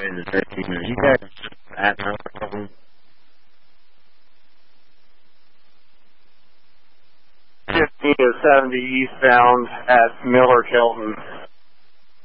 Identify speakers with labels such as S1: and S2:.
S1: in the 13 minutes. You guys at number
S2: 15 to 70 eastbound at Miller Kelton.